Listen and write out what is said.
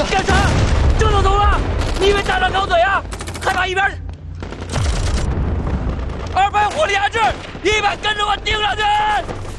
干啥？正都走了，你以为大张高嘴啊？害怕一边！200火力压制，100跟着我顶上去！